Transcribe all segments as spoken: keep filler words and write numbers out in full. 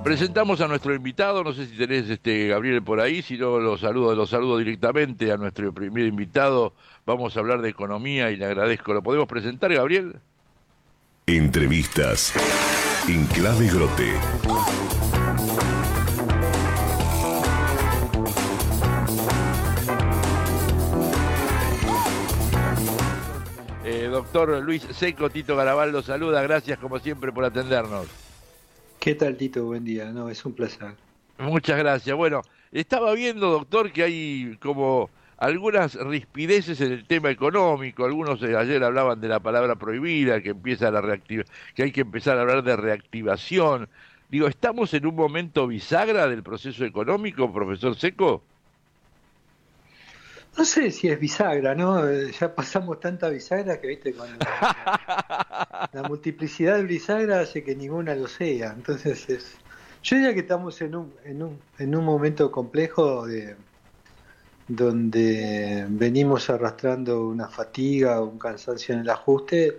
Presentamos a nuestro invitado, no sé si tenés este Gabriel por ahí, si no lo saludo, lo saludo directamente a nuestro primer invitado. Vamos a hablar de economía y le agradezco. ¿Lo podemos presentar, Gabriel? Entrevistas en Clave Grote. Eh, doctor Luis Seco, Tito Garabal lo saluda, gracias como siempre por atendernos. ¿Qué tal, Tito? Buen día. No, es un placer. Muchas gracias. Bueno, estaba viendo, doctor, que hay como algunas rispideces en el tema económico. Algunos eh, ayer hablaban de la palabra prohibida, que empieza la reactiva, que hay que empezar a hablar de reactivación. Digo, ¿estamos en un momento bisagra del proceso económico, profesor Seco? No sé si es bisagra, ¿no? Ya pasamos tanta bisagra que, viste, cuando la, la multiplicidad de bisagra hace que ninguna lo sea. Entonces, es, yo diría que estamos en un, en un, en un momento complejo de donde venimos arrastrando una fatiga, un cansancio en el ajuste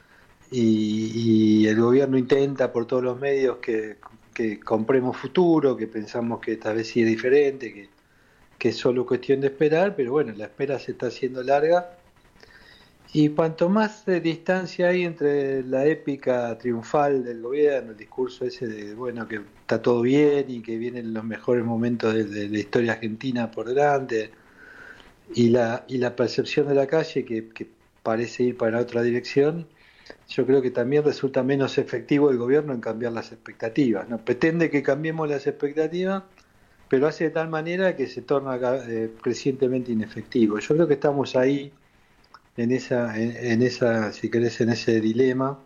y, y el gobierno intenta por todos los medios que, que compremos futuro, que pensamos que esta vez sí es diferente, que que es solo cuestión de esperar, pero bueno, la espera se está haciendo larga y cuanto más de distancia hay entre la épica triunfal del gobierno, el discurso ese de bueno, que está todo bien y que vienen los mejores momentos de, de la historia argentina por delante, y la, y la percepción de la calle que, que parece ir para otra dirección, yo creo que también resulta menos efectivo el gobierno en cambiar las expectativas, ¿no? Pretende que cambiemos las expectativas, pero hace de tal manera que se torna eh, crecientemente inefectivo. Yo creo que estamos ahí, en esa, en, en esa, si querés, en ese dilema,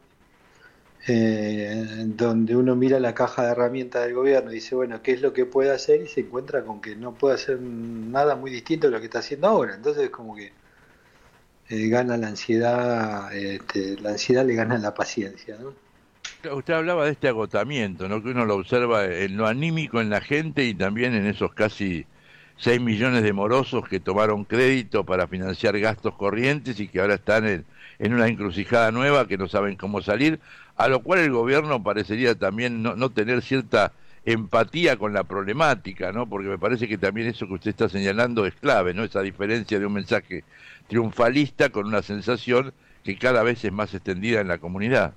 eh, donde uno mira la caja de herramientas del gobierno y dice, bueno, ¿qué es lo que puede hacer? Y se encuentra con que no puede hacer nada muy distinto de lo que está haciendo ahora. Entonces, como que eh, gana la ansiedad, este, la ansiedad le gana la paciencia, ¿no? Usted hablaba de este agotamiento, ¿no? Que uno lo observa en lo anímico en la gente y también en esos casi seis millones de morosos que tomaron crédito para financiar gastos corrientes y que ahora están en, en una encrucijada nueva que no saben cómo salir, a lo cual el gobierno parecería también no, no tener cierta empatía con la problemática, ¿no? Porque me parece que también eso que usted está señalando es clave, ¿no? Esa diferencia de un mensaje triunfalista con una sensación que cada vez es más extendida en la comunidad.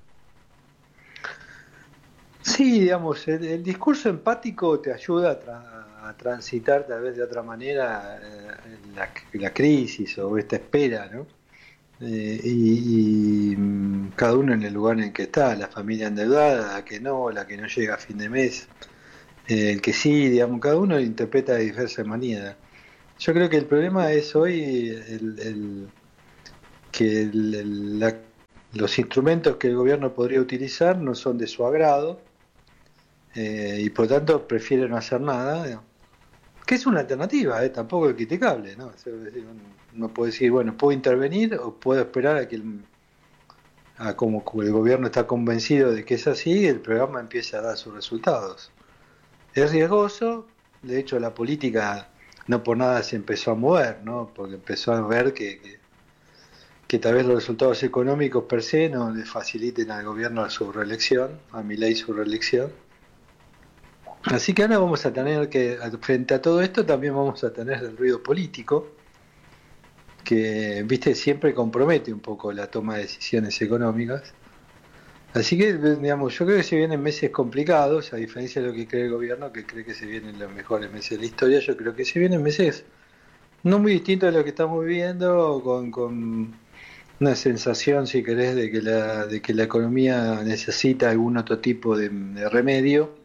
Sí, digamos, el, el discurso empático te ayuda a, tra a transitar tal vez de otra manera eh, la, la crisis o esta espera, ¿no? Eh, y, y cada uno en el lugar en que está, la familia endeudada, la que no, la que no llega a fin de mes, eh, el que sí, digamos, cada uno lo interpreta de diversa manera. Yo creo que el problema es hoy el, el, que el, el, la, los instrumentos que el gobierno podría utilizar no son de su agrado. Eh, y por tanto prefiere no hacer nada, ¿no? Que es una alternativa, ¿eh? Tampoco es criticable, ¿no? Uno puede decir, bueno, puedo intervenir o puedo esperar a que el, a como el gobierno está convencido de que es así, el programa empiece a dar sus resultados. Es riesgoso, de hecho la política no por nada se empezó a mover, ¿no? Porque empezó a ver que, que, que tal vez los resultados económicos per se no le faciliten al gobierno su reelección, a Milei su reelección. Así que ahora vamos a tener que, frente a todo esto, también vamos a tener el ruido político, que, viste, siempre compromete un poco la toma de decisiones económicas. Así que, digamos, yo creo que se vienen meses complicados, a diferencia de lo que cree el gobierno, que cree que se vienen los mejores meses de la historia. Yo creo que se vienen meses no muy distintos de lo que estamos viviendo, con, con una sensación, si querés, de que la, de que la economía necesita algún otro tipo de, de remedio.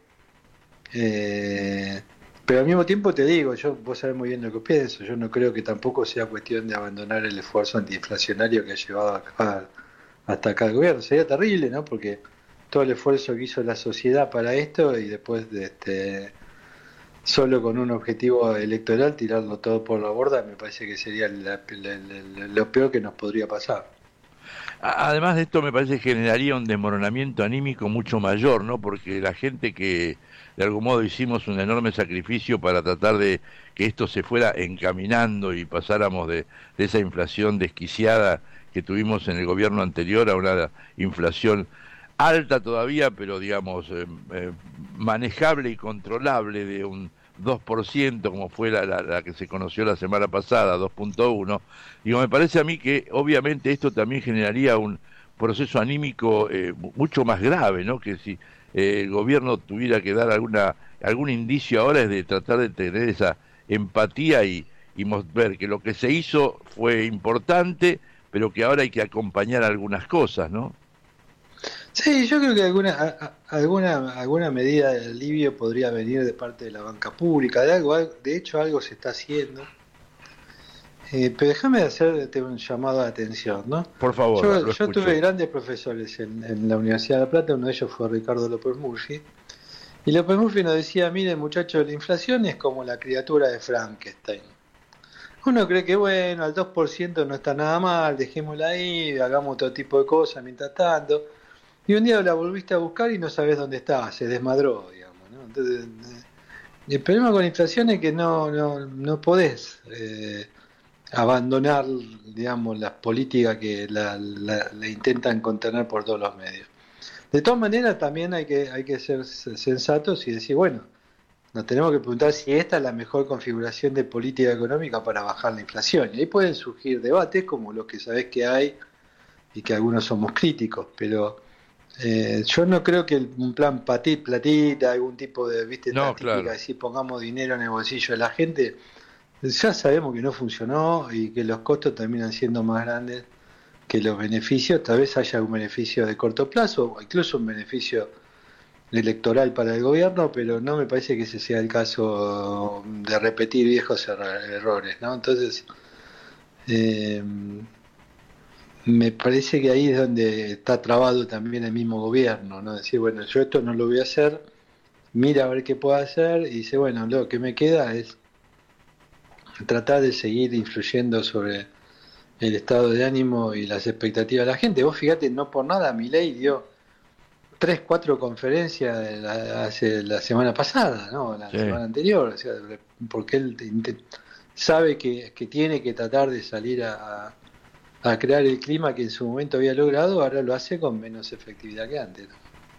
Eh, pero al mismo tiempo te digo, yo vos sabés muy bien lo que pienso, yo no creo que tampoco sea cuestión de abandonar el esfuerzo antiinflacionario que ha llevado acá, hasta acá el gobierno. Sería terrible, ¿no? Porque todo el esfuerzo que hizo la sociedad para esto y después de este solo con un objetivo electoral tirarlo todo por la borda, me parece que sería la, la, la, lo peor que nos podría pasar. Además de esto me parece que generaría un desmoronamiento anímico mucho mayor, ¿no? Porque la gente que de algún modo hicimos un enorme sacrificio para tratar de que esto se fuera encaminando y pasáramos de, de esa inflación desquiciada que tuvimos en el gobierno anterior a una inflación alta todavía, pero digamos eh, eh, manejable y controlable de un dos por ciento, como fue la, la, la que se conoció la semana pasada, dos punto uno, digo, me parece a mí que obviamente esto también generaría un proceso anímico eh, mucho más grave, ¿no? Que si eh, el gobierno tuviera que dar alguna algún indicio ahora es de tratar de tener esa empatía y, y ver que lo que se hizo fue importante, pero que ahora hay que acompañar algunas cosas, ¿no? Sí, yo creo que alguna a- a- alguna alguna medida de alivio podría venir de parte de la banca pública, de algo, al- de hecho algo se está haciendo. Eh, pero déjame hacerte un llamado de atención, ¿no? Por favor, Yo, lo yo tuve escucho. grandes profesores en, en la Universidad de La Plata, uno de ellos fue Ricardo López Murphy, y López Murphy nos decía, miren muchachos, la inflación es como la criatura de Frankenstein. Uno cree que bueno, al dos por ciento no está nada mal, dejémosla ahí, hagamos otro tipo de cosas mientras tanto. Y un día la volviste a buscar y no sabes dónde está, se desmadró, digamos, ¿no? Entonces, eh, el problema con la inflación es que no, no, no podés eh, abandonar, digamos, las políticas que la, la, la intentan contener por todos los medios. De todas maneras, también hay que, hay que ser sensatos y decir, bueno, nos tenemos que preguntar si esta es la mejor configuración de política económica para bajar la inflación. Y ahí pueden surgir debates como los que sabés que hay y que algunos somos críticos, pero eh, yo no creo que un plan pati, platita, algún tipo de, viste, No, esta típica claro. de si pongamos dinero en el bolsillo de la gente, ya sabemos que no funcionó y que los costos terminan siendo más grandes que los beneficios. Tal vez haya un beneficio de corto plazo o incluso un beneficio electoral para el gobierno, pero no me parece que ese sea el caso de repetir viejos errores, ¿no? Entonces, eh, me parece que ahí es donde está trabado también el mismo gobierno, ¿no? Decir, bueno, yo esto no lo voy a hacer, mira a ver qué puedo hacer, y dice, bueno, lo que me queda es tratar de seguir influyendo sobre el estado de ánimo y las expectativas de la gente. Vos fíjate, no por nada Milei dio tres, cuatro conferencias de la, hace la semana pasada, ¿no? La Sí. semana anterior, o sea, porque él sabe que, que tiene que tratar de salir a, a crear el clima que en su momento había logrado, ahora lo hace con menos efectividad que antes, ¿no?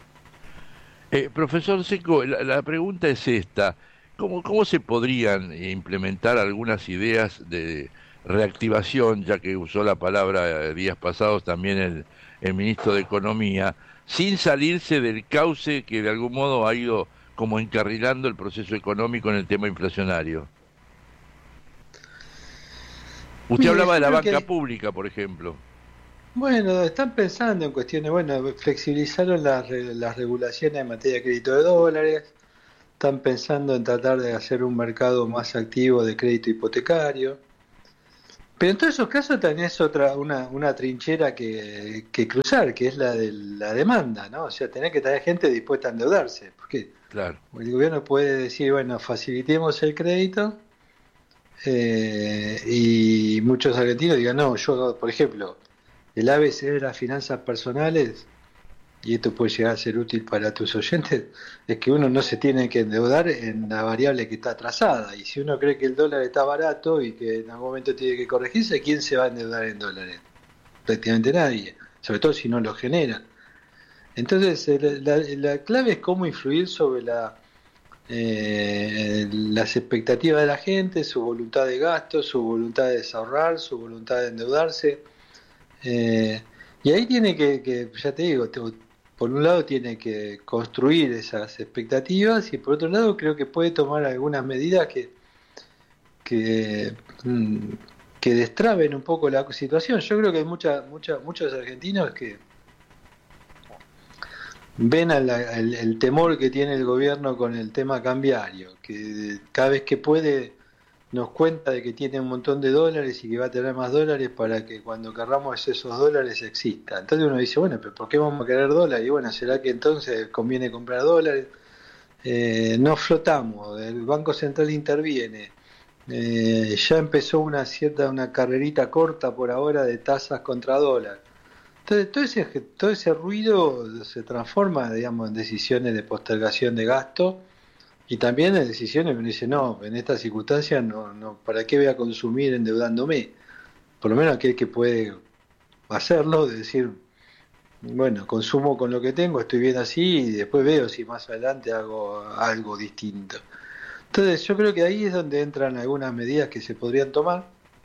Eh, profesor Seco, la, la pregunta es esta. ¿Cómo, cómo se podrían implementar algunas ideas de reactivación, ya que usó la palabra eh, días pasados también el, el ministro de Economía, sin salirse del cauce que de algún modo ha ido como encarrilando el proceso económico en el tema inflacionario? Usted Mire, hablaba de yo la creo que banca hay, pública, por ejemplo. bueno, están pensando en cuestiones, bueno, flexibilizaron las, re- las regulaciones en materia de crédito de dólares, están pensando en tratar de hacer un mercado más activo de crédito hipotecario. Pero en todos esos casos tenés otra, una, una trinchera que, que cruzar, que es la de la demanda, ¿no? O sea, tenés que tener gente dispuesta a endeudarse, porque Claro. el gobierno puede decir, bueno, facilitemos el crédito, eh, y muchos argentinos digan, no, yo, por ejemplo, el A B C de las finanzas personales, y esto puede llegar a ser útil para tus oyentes, es que uno no se tiene que endeudar en la variable que está atrasada. Y si uno cree que el dólar está barato y que en algún momento tiene que corregirse, ¿quién se va a endeudar en dólares? Prácticamente nadie, sobre todo si no lo genera. Entonces, eh, la, la clave es cómo influir sobre la, eh, las expectativas de la gente, su voluntad de gasto, su voluntad de ahorrar, su voluntad de endeudarse. Eh, y ahí tiene que, que, ya te digo, te- por un lado tiene que construir esas expectativas y por otro lado creo que puede tomar algunas medidas que, que, mm, que destraben un poco la situación. Yo creo que hay mucha, mucha, muchos argentinos que ven a la- el, el temor que tiene el gobierno con el tema cambiario, que cada vez que puede nos cuenta de que tiene un montón de dólares y que va a tener más dólares para que cuando querramos esos dólares exista. Entonces uno dice, bueno, pero ¿por qué vamos a querer dólares? Y bueno, ¿será que entonces conviene comprar dólares? Eh, no flotamos, el Banco Central interviene. Eh, ya empezó una cierta, una carrerita corta por ahora de tasas contra dólar. Entonces todo ese, todo ese ruido se transforma, digamos, en decisiones de postergación de gasto y también en decisiones que uno dice, no, en estas circunstancias, no, no, ¿para qué voy a consumir endeudándome? Por lo menos aquel que puede hacerlo, de decir, bueno, consumo con lo que tengo, estoy bien así y después veo si más adelante hago algo distinto. Entonces yo creo que ahí es donde entran algunas medidas que se podrían tomar.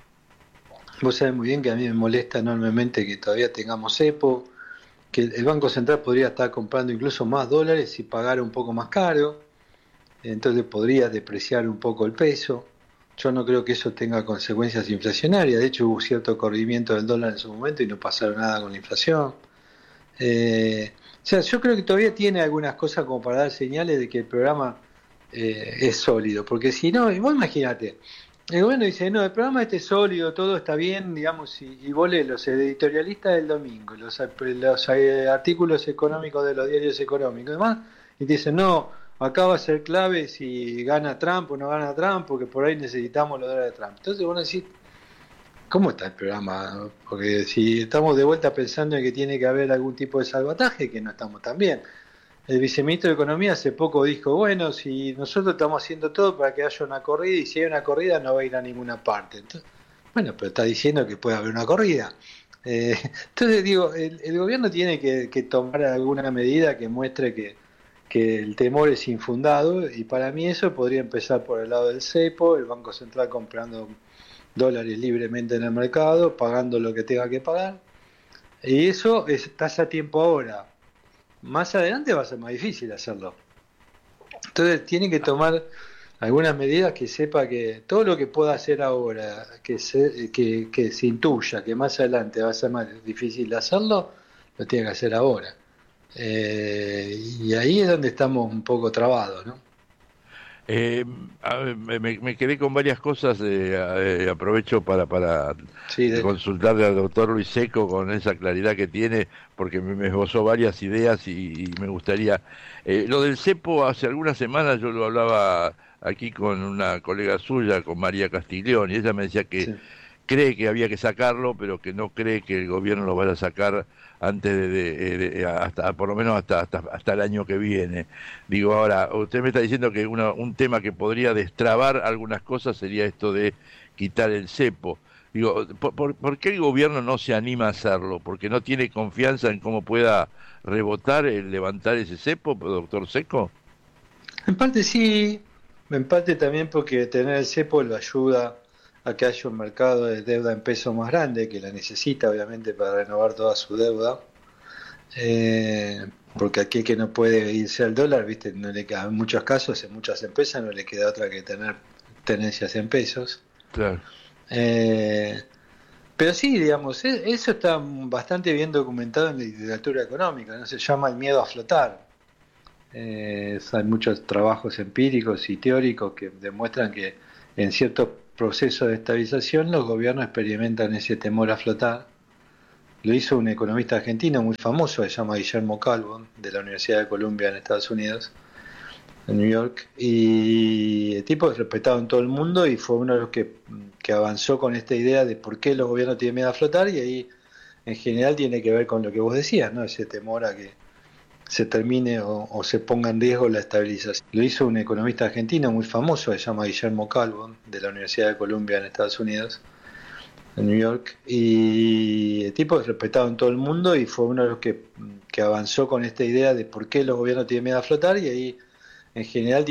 Vos sabés muy bien que a mí me molesta enormemente que todavía tengamos cepo, que el Banco Central podría estar comprando incluso más dólares y pagar un poco más caro, entonces podría depreciar un poco el peso. Yo no creo que eso tenga consecuencias inflacionarias, de hecho hubo cierto corrimiento del dólar en su momento y no pasaron nada con la inflación. Eh, o sea, yo creo que todavía tiene algunas cosas como para dar señales de que el programa eh, es sólido, porque si no, vos imagínate, el gobierno dice, no, el programa este es sólido, todo está bien, digamos, y, y vos lees los editorialistas del domingo, los, los eh, artículos económicos de los diarios económicos y demás, y te dicen, no, acá va a ser clave si gana Trump o no gana Trump, porque por ahí necesitamos los dólares de Trump. Entonces vos decís, ¿cómo está el programa? Porque si estamos de vuelta pensando en que tiene que haber algún tipo de salvataje, que no estamos tan bien. El viceministro de Economía hace poco dijo, bueno, si nosotros estamos haciendo todo para que haya una corrida y si hay una corrida no va a ir a ninguna parte. Entonces, bueno, pero está diciendo que puede haber una corrida. Eh, entonces digo, el, el gobierno tiene que, que tomar alguna medida que muestre que, que el temor es infundado y para mí eso podría empezar por el lado del cepo, el Banco Central comprando dólares libremente en el mercado, pagando lo que tenga que pagar. Y eso es, estás a tiempo ahora. Más adelante va a ser más difícil hacerlo. Entonces tiene que tomar algunas medidas que sepa que todo lo que pueda hacer ahora, que se, que, que se intuya que más adelante va a ser más difícil hacerlo, lo tiene que hacer ahora. Eh, y ahí es donde estamos un poco trabados, ¿no? Eh, a ver, me, me quedé con varias cosas, eh, eh, aprovecho para, para Sí, de... consultarle al doctor Luis Seco con esa claridad que tiene, porque me, me esbozó varias ideas y, y me gustaría... Eh, lo del cepo, hace algunas semanas yo lo hablaba aquí con una colega suya, con María Castiglione, y ella me decía que sí. cree que había que sacarlo, pero que no cree que el gobierno lo vaya a sacar antes de, de- de- de- hasta por lo menos hasta, hasta hasta el año que viene. Digo, ahora, usted me está diciendo que una- un tema que podría destrabar algunas cosas sería esto de quitar el cepo. Digo, ¿por, por, por qué el gobierno no se anima a hacerlo? ¿Porque no tiene confianza en cómo pueda rebotar el levantar ese cepo, doctor Seco? En parte sí, en parte también porque tener el cepo lo ayuda a que haya un mercado de deuda en peso más grande, que la necesita obviamente para renovar toda su deuda. Eh, porque aquí que no puede irse al dólar, viste, no le queda, en muchos casos, en muchas empresas no le queda otra que tener tenencias en pesos. Claro. Eh, pero sí, digamos, e- eso está bastante bien documentado en la literatura económica, ¿no? Se llama el miedo a flotar. Eh, hay muchos trabajos empíricos y teóricos que demuestran que en ciertos procesos de estabilización los gobiernos experimentan ese temor a flotar. Lo hizo un economista argentino muy famoso, se llama Guillermo Calvo, de la Universidad de Columbia en Estados Unidos, en New York, y el tipo es respetado en todo el mundo y fue uno de los que, que avanzó con esta idea de por qué los gobiernos tienen miedo a flotar, y ahí en general tiene que ver con lo que vos decías, ¿no? Ese temor a que se termine o, o se ponga en riesgo la estabilización. Lo hizo un economista argentino muy famoso, se llama Guillermo Calvo, de la Universidad de Columbia en Estados Unidos, en New York, y el tipo es respetado en todo el mundo y fue uno de los que, que avanzó con esta idea de por qué los gobiernos tienen miedo a flotar, y ahí en general